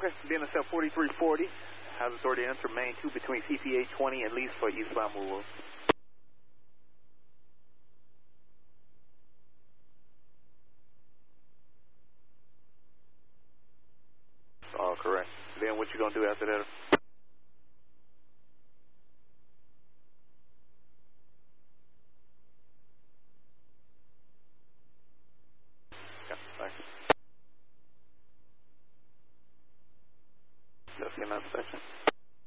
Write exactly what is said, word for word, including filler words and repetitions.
Okay, B N S F forty-three forty. Has authority to enter main two between C P A twenty and lease for eastbound move. Oh, correct. Then what you gonna do after that? Yeah, thanks. Let's get another section.